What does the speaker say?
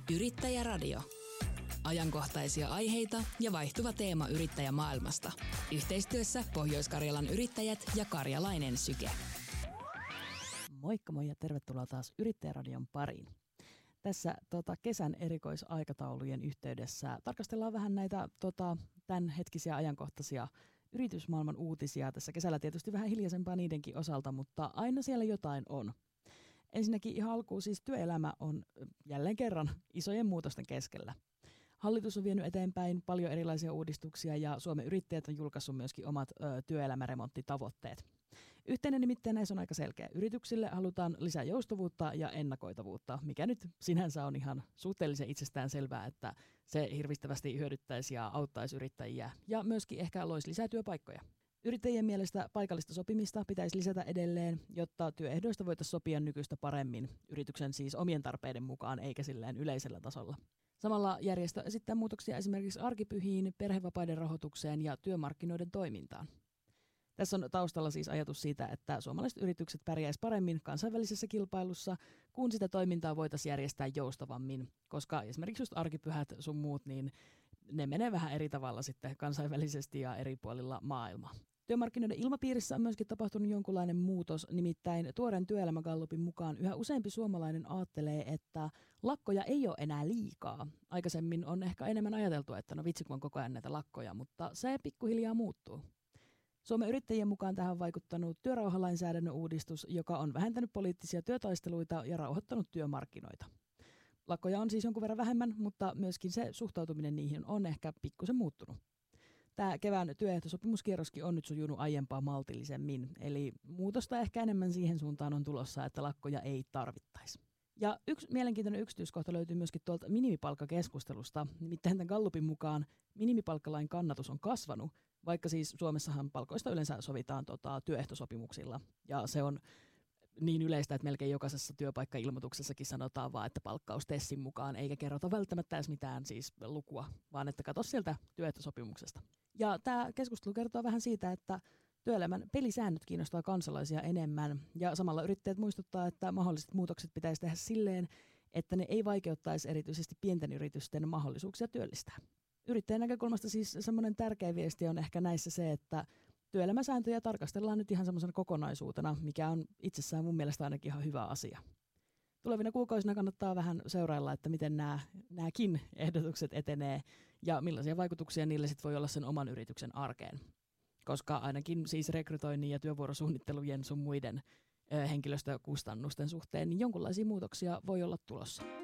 Yrittäjäradio. Ajankohtaisia aiheita ja vaihtuva teema yrittäjämaailmasta. Yhteistyössä Pohjois-Karjalan yrittäjät ja Karjalainen Syke. Moikka moi ja tervetuloa taas Yrittäjäradion pariin. Tässä kesän erikoisaikataulujen yhteydessä tarkastellaan vähän näitä tämänhetkisiä ajankohtaisia yritysmaailman uutisia. Tässä kesällä tietysti vähän hiljaisempaa niidenkin osalta, mutta aina siellä jotain on. Ensinnäkin ihan alkuun siis työelämä on jälleen kerran isojen muutosten keskellä. Hallitus on vienyt eteenpäin paljon erilaisia uudistuksia ja Suomen yrittäjät on julkaissut myöskin omat työelämäremonttitavoitteet. Yhteinen nimittäin näissä on aika selkeä. Yrityksille halutaan lisää joustavuutta ja ennakoitavuutta, mikä nyt sinänsä on ihan suhteellisen itsestään selvää, että se hirvittävästi hyödyttäisi ja auttaisi yrittäjiä ja myöskin ehkä loisi lisää työpaikkoja. Yrittäjien mielestä paikallista sopimista pitäisi lisätä edelleen, jotta työehdoista voitaisiin sopia nykyistä paremmin yrityksen siis omien tarpeiden mukaan eikä silleen yleisellä tasolla. Samalla järjestö esittää muutoksia esimerkiksi arkipyhiin, perhevapaiden rahoitukseen ja työmarkkinoiden toimintaan. Tässä on taustalla siis ajatus siitä, että suomalaiset yritykset pärjäisivät paremmin kansainvälisessä kilpailussa, kun sitä toimintaa voitaisiin järjestää joustavammin, koska esimerkiksi just arkipyhät sun muut, niin ne menee vähän eri tavalla sitten kansainvälisesti ja eri puolilla maailmaa. Työmarkkinoiden ilmapiirissä on myöskin tapahtunut jonkunlainen muutos, nimittäin tuoreen työelämägallupin mukaan yhä useampi suomalainen ajattelee, että lakkoja ei ole enää liikaa. Aikaisemmin on ehkä enemmän ajateltu, että no vitsi kun on koko ajan näitä lakkoja, mutta se pikkuhiljaa muuttuu. Suomen yrittäjien mukaan tähän on vaikuttanut työrauhalainsäädännön uudistus, joka on vähentänyt poliittisia työtaisteluita ja rauhoittanut työmarkkinoita. Lakkoja on siis jonkun verran vähemmän, mutta myöskin se suhtautuminen niihin on ehkä pikkusen muuttunut. Tämä kevään työehtosopimuskierroskin on nyt sujunut aiempaa maltillisemmin, eli muutosta ehkä enemmän siihen suuntaan on tulossa, että lakkoja ei tarvittaisi. Ja yksi mielenkiintoinen yksityiskohta löytyy myöskin tuolta minimipalkkakeskustelusta, nimittäin tämän gallupin mukaan minimipalkkalain kannatus on kasvanut, vaikka siis Suomessahan palkoista yleensä sovitaan työehtosopimuksilla, ja se on niin yleistä, että melkein jokaisessa työpaikkailmoituksessakin sanotaan vaan, että palkkaus TESin mukaan, eikä kerrota välttämättä edes mitään siis lukua, vaan että katso sieltä työehtosopimuksesta. Ja tämä keskustelu kertoo vähän siitä, että työelämän pelisäännöt kiinnostaa kansalaisia enemmän, ja samalla yrittäjät muistuttaa, että mahdolliset muutokset pitäisi tehdä silleen, että ne ei vaikeuttaisi erityisesti pienten yritysten mahdollisuuksia työllistää. Yrittäjän näkökulmasta siis semmoinen tärkeä viesti on ehkä näissä se, että työelämäsääntöjä tarkastellaan nyt ihan semmoisena kokonaisuutena, mikä on itsessään mun mielestä ainakin ihan hyvä asia. Tulevina kuukausina kannattaa vähän seurailla, että miten nämäkin ehdotukset etenee ja millaisia vaikutuksia niille sit voi olla sen oman yrityksen arkeen. Koska ainakin siis rekrytoinnin ja työvuorosuunnittelujen sun muiden henkilöstökustannusten suhteen, niin jonkinlaisia muutoksia voi olla tulossa.